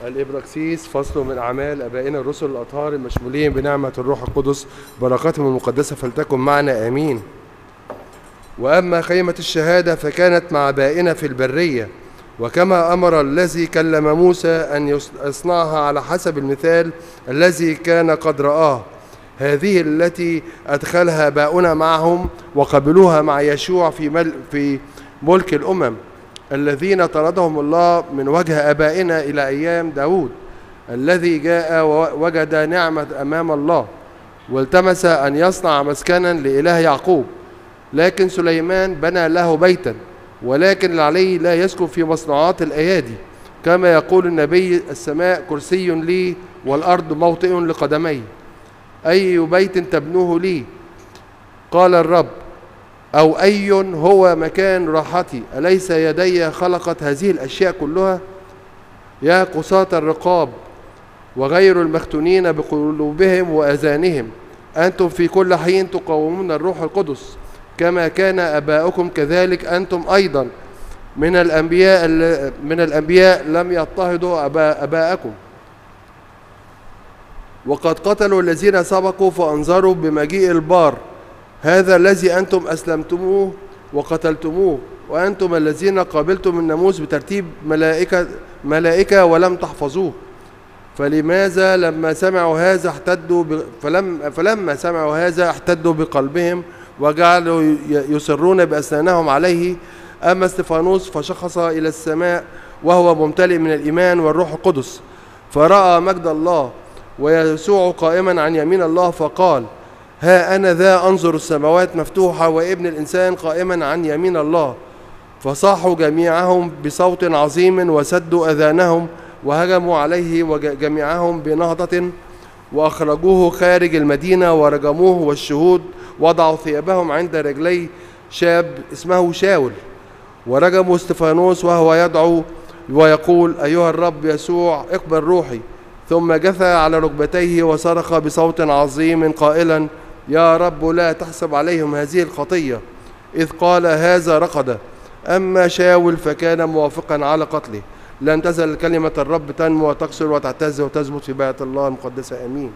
الإبراكسيس فصل من أعمال أبائنا الرسل الأطهار المشمولين بنعمة الروح القدس، بركاتهم المقدسة فلتكن معنا آمين. وأما خيمة الشهادة فكانت مع آبائنا في البرية، وكما أمر الذي كلم موسى أن يصنعها على حسب المثال الذي كان قد رآه، هذه التي أدخلها آباؤنا معهم وقبلوها مع يشوع في ملك الأمم، الذين طردهم الله من وجه آبائنا إلى أيام داود، الذي جاء ووجد نعمة أمام الله والتمس أن يصنع مسكنا لإله يعقوب. لكن سليمان بنى له بيتا، ولكن العلي لا يسكن في مصنوعات الأيادي، كما يقول النبي: السماء كرسي لي والأرض موطئ لقدمي، أي بيت تبنوه لي؟ قال الرب: أو أي هو مكان راحتي؟ أليس يدي خلقت هذه الأشياء كلها؟ يا قساة الرقاب وغير المختونين بقلوبهم وأذانهم، أنتم في كل حين تقاومون الروح القدس، كما كان آباؤكم كذلك أنتم أيضا من الأنبياء لم يضطهدوا آباءكم، وقد قتلوا الذين سبقوا فأنذروا بمجيء البار، هذا الذي أنتم أسلمتموه وقتلتموه، وأنتم الذين قابلتم الناموس بترتيب ملائكة ولم تحفظوه. فلماذا لما سمعوا هذا احتدوا بقلبهم وجعلوا يصرون بأسنانهم عليه. أما استفانوس فشخص إلى السماء وهو ممتلئ من الإيمان والروح القدس، فرأى مجد الله ويسوع قائما عن يمين الله، فقال: ها أنا ذا أنظر السماوات مفتوحة وابن الإنسان قائما عن يمين الله. فصاحوا جميعهم بصوت عظيم وسدوا أذانهم وهجموا عليه وجميعهم بنهضة، وأخرجوه خارج المدينة ورجموه، والشهود وضعوا ثيابهم عند رجلي شاب اسمه شاول، ورجموا استفانوس وهو يدعو ويقول: أيها الرب يسوع اقبل روحي. ثم جثى على ركبتيه وصرخ بصوت عظيم قائلا: يا رب لا تحسب عليهم هذه الخطية. إذ قال هذا رقد. أما شاول فكان موافقا على قتله. لن تزل كلمة الرب تنمو وتكثر وتعتز وتثبت في بيت الله المقدسة. آمين.